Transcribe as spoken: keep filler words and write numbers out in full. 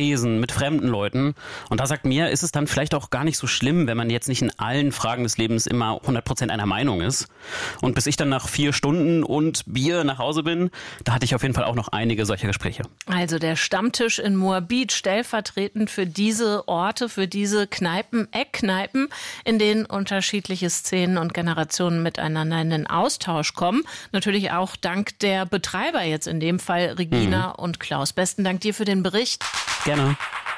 Tresen, mit fremden Leuten. Und da sagt mir, ist es dann vielleicht auch gar nicht so schlimm, wenn man jetzt nicht in allen Fragen des Lebens immer hundert Prozent einer Meinung ist. Und bis ich dann nach vier Stunden und Bier nach Hause bin, da hatte ich auf jeden Fall auch noch einige solcher Gespräche. Also der Stammtisch in Moabit, stellvertretend für diese Orte, für diese Kneipen, Eckkneipen, in denen unterschiedliche Szenen und Generationen miteinander in den Austausch kommen. Natürlich auch dank der Betreiber jetzt, in dem Fall Regina mhm. und Klaus. Besten Dank dir für den Bericht. Gerne.